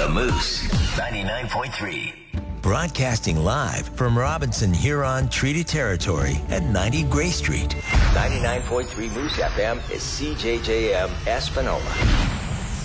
The Moose, 99.3. Broadcasting live from Robinson Huron Treaty Territory at 90 Gray Street. 99.3 Moose FM is CJJM Espanola.